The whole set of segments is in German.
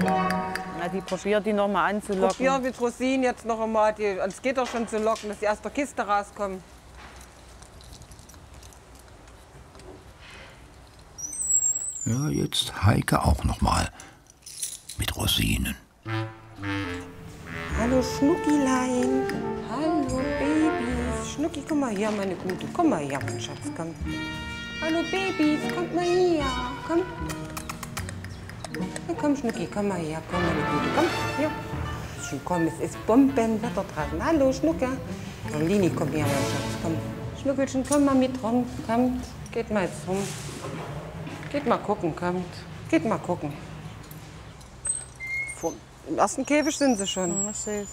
Na, die probiert die noch mal anzulocken. Probier mit Rosinen jetzt noch einmal. Es geht doch schon zu locken, dass die aus der Kiste rauskommen. Ja, jetzt Heike auch noch mal. Mit Rosinen. Hallo Schnuckilein. Hallo Babys. Schnucki, komm mal her, meine Gute. Komm mal her, mein Schatz, komm. Hallo Babys, kommt mal her. Komm. Ja, komm, Schnucki, komm mal her. Komm, meine Gute, komm. Hier. Schon komm, es ist Bombenwetter draußen. Hallo Schnucke. Carolini, komm her, mein Schatz, komm. Schnuckelchen, komm mal mit rum. Kommt. Geht mal jetzt rum. Geht mal gucken, kommt. Geht mal gucken. Im ersten Käfig sind sie schon. Ja, ich sehe es.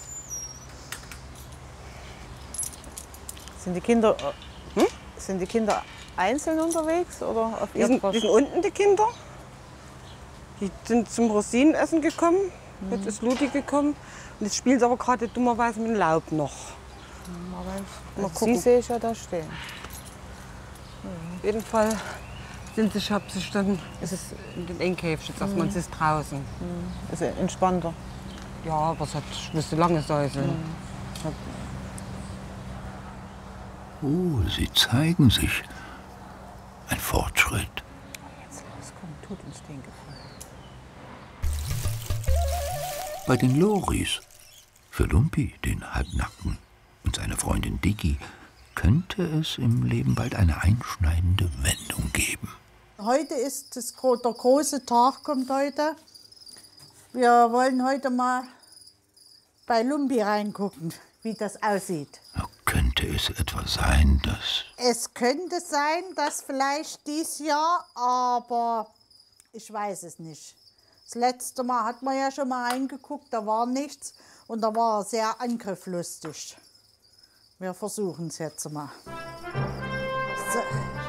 Sind die Kinder einzeln unterwegs oder auf Die sind unten, die Kinder. Die sind zum Rosinenessen gekommen. Jetzt ist Ludi gekommen. Und jetzt spielt sie aber gerade dummerweise mit dem Laub noch. Mal Sie gucken. sehe ich ja da stehen. Auf jeden Fall sind sie, ich habe sie dann, es ist in den Engkäfig, jetzt sagt man, es ist draußen. Ist entspannter. Ja, aber es hat, ich müsste lange säuseln. Oh, sie zeigen sich. Ein Fortschritt. Jetzt los, komm, tut uns den Gefallen. Bei den Loris. Für Lumpi, den Halbnackten, und seine Freundin Dicky, könnte es im Leben bald eine einschneidende Wendung geben. Heute ist der große Tag, kommt heute. Wir wollen heute mal bei Lumpi reingucken, wie das aussieht. Könnte es etwa sein, dass... Es könnte sein, dass vielleicht dieses Jahr, aber ich weiß es nicht. Das letzte Mal hat man ja schon mal reingeguckt, da war nichts und da war er sehr angriffslustig. Wir versuchen es jetzt mal. So.